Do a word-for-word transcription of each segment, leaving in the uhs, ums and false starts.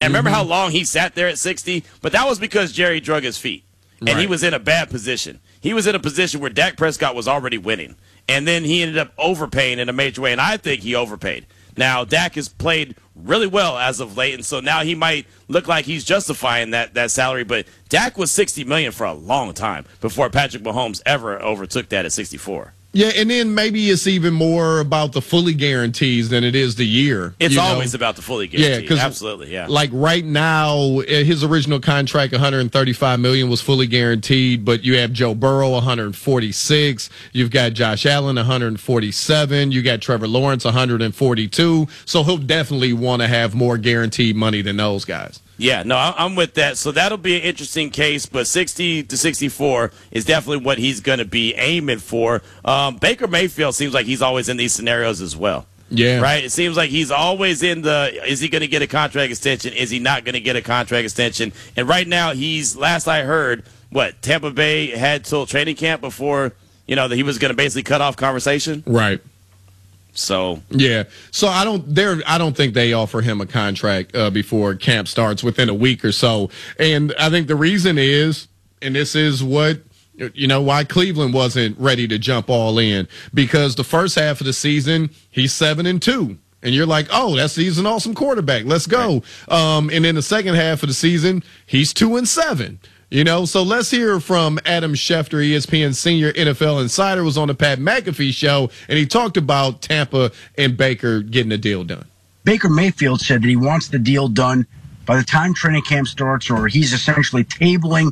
And remember mm-hmm. how long he sat there at sixty? But that was because Jerry drug his feet. And right. he was in a bad position. He was in a position where Dak Prescott was already winning. And then he ended up overpaying in a major way, and I think he overpaid. Now, Dak has played really well as of late, and so now he might look like he's justifying that, that salary. But Dak was sixty million dollars for a long time before Patrick Mahomes ever overtook that at sixty-four. Yeah, and then maybe it's even more about the fully guarantees than it is the year. It's you always know? about the fully guaranteed. Yeah, absolutely, yeah. Like right now, his original contract, one hundred thirty-five million dollars, was fully guaranteed, but you have Joe Burrow, one hundred forty-six. You've got Josh Allen, one hundred forty-seven. You got Trevor Lawrence, one hundred forty-two. So he'll definitely want to have more guaranteed money than those guys. Yeah, no, I'm with that. So that'll be an interesting case, but sixty to sixty-four is definitely what he's going to be aiming for. Um, Baker Mayfield seems like he's always in these scenarios as well. Yeah. Right? It seems like he's always in the, is he going to get a contract extension? Is he not going to get a contract extension? And right now, he's, last I heard, what, Tampa Bay had till training camp before, you know, that he was going to basically cut off conversation? Right. So yeah, so I don't there I don't think they offer him a contract uh, before camp starts within a week or so, and I think the reason is, and this is what you know why Cleveland wasn't ready to jump all in, because the first half of the season he's seven and two. And you're like, oh, that's he's an awesome quarterback. Let's go. Right. Um, and in the second half of the season, he's two and seven. You know, so let's hear from Adam Schefter, E S P N senior N F L insider, was on the Pat McAfee show, and he talked about Tampa and Baker getting the deal done. Baker Mayfield said that he wants the deal done by the time training camp starts, or he's essentially tabling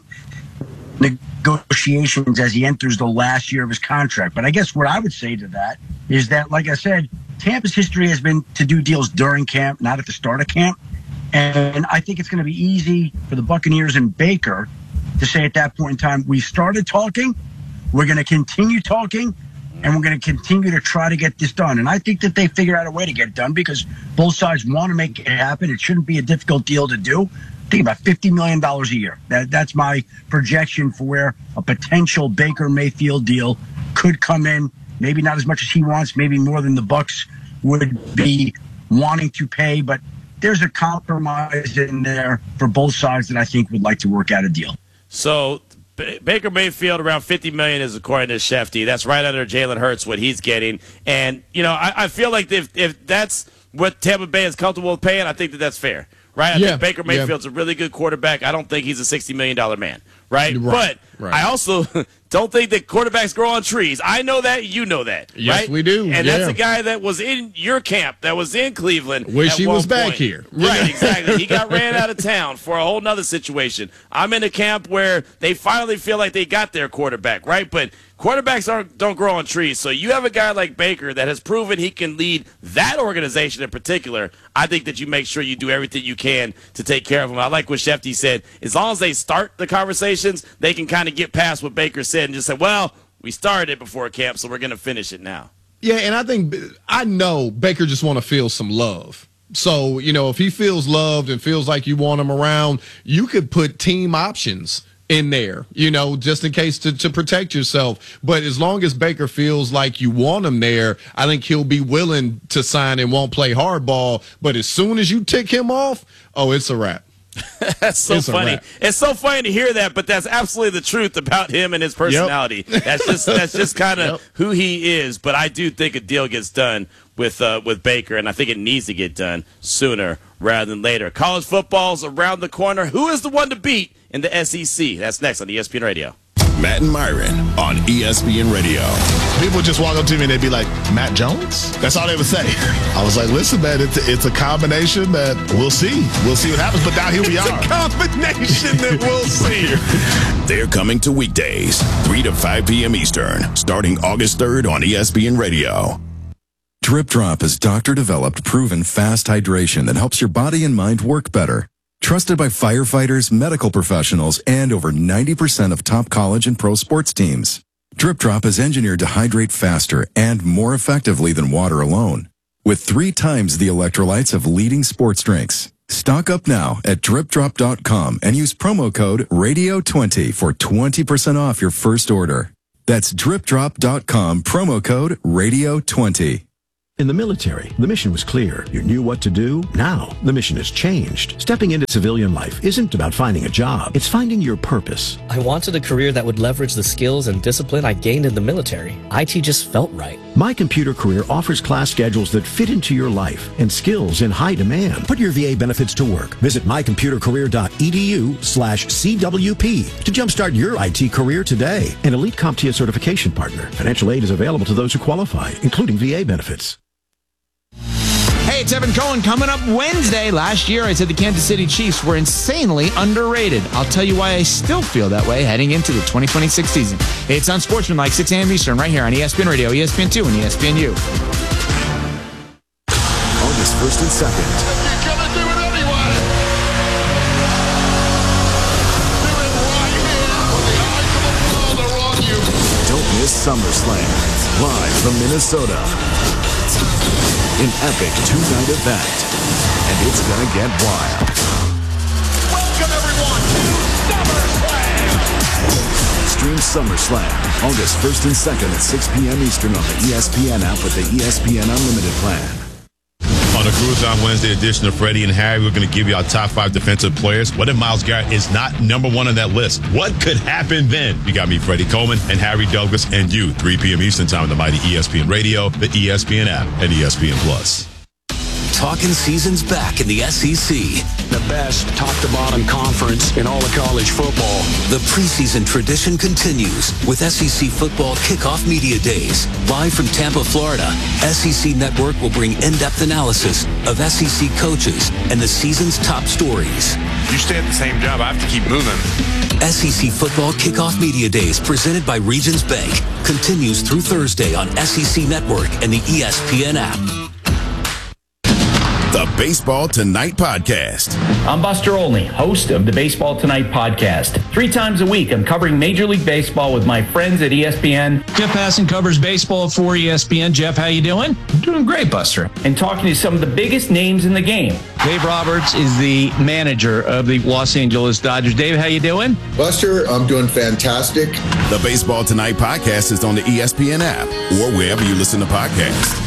negotiations as he enters the last year of his contract. But I guess what I would say to that is that, like I said, Tampa's history has been to do deals during camp, not at the start of camp. And I think it's going to be easy for the Buccaneers and Baker to say at that point in time, we started talking, we're going to continue talking, and we're going to continue to try to get this done. And I think that they figure out a way to get it done because both sides want to make it happen. It shouldn't be a difficult deal to do. Think about fifty million dollars a year. That, that's my projection for where a potential Baker Mayfield deal could come in. Maybe not as much as he wants, maybe more than the Bucs would be wanting to pay, but there's a compromise in there for both sides that I think would like to work out a deal. So B- Baker Mayfield around fifty million dollars is according to Shefty. That's right under Jalen Hurts what he's getting. And, you know, I, I feel like if if that's what Tampa Bay is comfortable with paying, I think that that's fair. Right? I yeah, think Baker Mayfield's yeah. a really good quarterback. I don't think he's a sixty million dollars man. Right? Right, But right. I also don't think that quarterbacks grow on trees. I know that. You know that. Yes, right? we do. And yeah. that's a guy that was in your camp, that was in Cleveland. Wish at he one was back point. here. Right, exactly. He got ran out of town for a whole nother situation. I'm in a camp where they finally feel like they got their quarterback, right? But quarterbacks aren't, don't grow on trees. So you have a guy like Baker that has proven he can lead that organization in particular. I think that you make sure you do everything you can to take care of him. I like what Shefty said. As long as they start the conversations, they can kind of get past what Baker said and just say, well, we started it before camp, so we're going to finish it now. Yeah, and I think I know Baker just want to feel some love. So, you know, if he feels loved and feels like you want him around, you could put team options in there, you know, just in case to, to protect yourself. But as long as Baker feels like you want him there, I think he'll be willing to sign and won't play hardball. But as soon as you tick him off, oh, it's a wrap. That's so it's funny. It's so funny to hear that, but that's absolutely the truth about him and his personality. Yep. That's just that's just kind of yep. who he is. But I do think a deal gets done with uh, with Baker, and I think it needs to get done sooner rather than later. College football's around the corner. Who is the one to beat in the S E C? That's next on E S P N Radio. Matt and Myron on E S P N Radio. People just walk up to me and they'd be like, Matt Jones? That's all they would say. I was like, listen, man, it's a, it's a combination that we'll see. We'll see what happens, but now here we it's are. It's a combination that we'll see. They're coming to weekdays, three to five p.m. Eastern, starting August third on E S P N Radio. Drip Drop is doctor-developed, proven fast hydration that helps your body and mind work better. Trusted by firefighters, medical professionals, and over ninety percent of top college and pro sports teams. Drip Drop is engineered to hydrate faster and more effectively than water alone, with three times the electrolytes of leading sports drinks. Stock up now at drip drop dot com and use promo code radio twenty for twenty percent off your first order. That's drip drop dot com, promo code radio twenty. In the military, the mission was clear. You knew what to do. Now, the mission has changed. Stepping into civilian life isn't about finding a job. It's finding your purpose. I wanted a career that would leverage the skills and discipline I gained in the military. I T just felt right. My Computer Career offers class schedules that fit into your life and skills in high demand. Put your V A benefits to work. Visit mycomputercareer.edu slash CWP to jumpstart your I T career today. An Elite CompTIA certification partner. Financial aid is available to those who qualify, including V A benefits. Hey, it's Evan Cohen. Coming up Wednesday. Last year, I said the Kansas City Chiefs were insanely underrated. I'll tell you why I still feel that way heading into the twenty twenty-six season. It's Unsportsmanlike, six a.m. Eastern, right here on E S P N Radio, E S P N two, and E S P N U. August first and second. You're gonna do it anyway. Do it right here when the eyes of the world are on you. Don't miss SummerSlam, live from Minnesota. An epic two-night event, and it's gonna get wild. Welcome everyone to SummerSlam. Stream SummerSlam August first and second at six p.m. Eastern on the E S P N app with the E S P N Unlimited plan. On the Cruise On Wednesday edition of Freddie and Harry, we're going to give you our top five defensive players. What if Myles Garrett is not number one on that list? What could happen then? You got me, Freddie Coleman, and Harry Douglas, and you, three p.m. Eastern time on the mighty E S P N Radio, the E S P N app, and E S P N Plus. Talking season's back in the S E C. The best top-to-bottom conference in all of college football. The preseason tradition continues with S E C Football Kickoff Media Days. Live from Tampa, Florida, S E C Network will bring in-depth analysis of S E C coaches and the season's top stories. You stay at the same job, I have to keep moving. S E C Football Kickoff Media Days, presented by Regions Bank, continues through Thursday on S E C Network and the E S P N app. The Baseball Tonight Podcast. I'm Buster Olney, host of the Baseball Tonight Podcast. Three times a week, I'm covering Major League Baseball with my friends at E S P N. Jeff Passan covers baseball for E S P N. Jeff, how you doing? I'm doing great, Buster. And talking to some of the biggest names in the game. Dave Roberts is the manager of the Los Angeles Dodgers. Dave, how you doing? Buster, I'm doing fantastic. The Baseball Tonight Podcast is on the E S P N app or wherever you listen to podcasts.